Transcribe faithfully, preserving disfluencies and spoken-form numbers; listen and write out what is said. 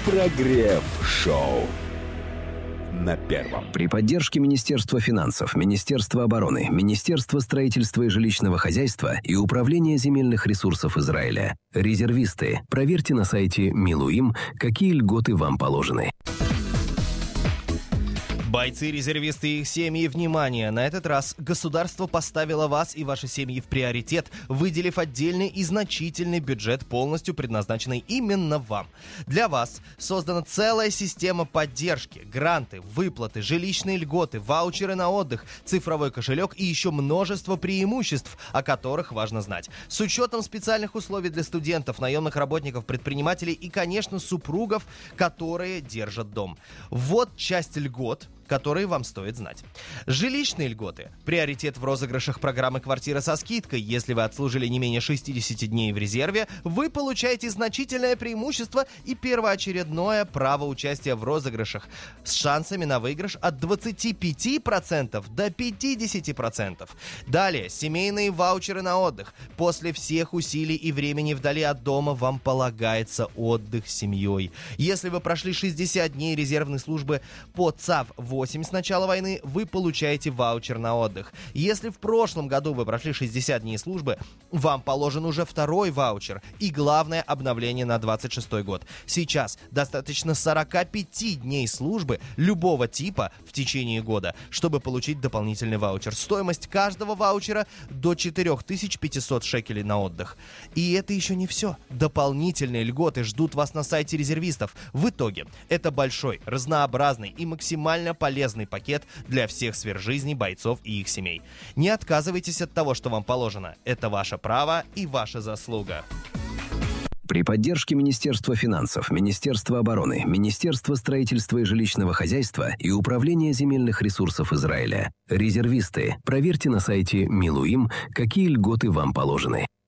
Прогрев-шоу на Первом. При поддержке Министерства финансов, Министерства обороны, Министерства строительства и жилищного хозяйства и Управления земельных ресурсов Израиля. Резервисты. Проверьте на сайте Милуим, какие льготы вам положены. Бойцы, резервисты и их семьи, внимание! На этот раз государство поставило вас и ваши семьи в приоритет, выделив отдельный и значительный бюджет, полностью предназначенный именно вам. Для вас создана целая система поддержки, гранты, выплаты, жилищные льготы, ваучеры на отдых, цифровой кошелек и еще множество преимуществ, о которых важно знать. С учетом специальных условий для студентов, наемных работников, предпринимателей и, конечно, супругов, которые держат дом. Вот часть льгот, которые вам стоит знать. Жилищные льготы. Приоритет в розыгрышах программы «Квартира со скидкой». Если вы отслужили не менее шестьдесят дней в резерве, вы получаете значительное преимущество и первоочередное право участия в розыгрышах с шансами на выигрыш от двадцати пяти процентов до пятидесяти процентов. Далее, семейные ваучеры на отдых. После всех усилий и времени вдали от дома вам полагается отдых с семьей. Если вы прошли шестьдесят дней резервной службы по ЦАВ восемь с начала войны, вы получаете ваучер на отдых. Если в прошлом году вы прошли шестьдесят дней службы, вам положен уже второй ваучер и главное обновление на двадцать шестой год. Сейчас достаточно сорок пять дней службы любого типа в течение года, чтобы получить дополнительный ваучер. Стоимость каждого ваучера до четыре тысячи пятьсот шекелей на отдых. И это еще не все. Дополнительные льготы ждут вас на сайте резервистов. В итоге это большой, разнообразный и максимально полезный полезный пакет для всех сфер жизни бойцов и их семей. Не отказывайтесь от того, что вам положено. Это ваше право и ваша заслуга. При поддержке Министерства финансов, Министерства обороны, Министерства строительства и жилищного хозяйства и Управления земельных ресурсов Израиля. Резервисты. Проверьте на сайте Милуим, какие льготы вам положены.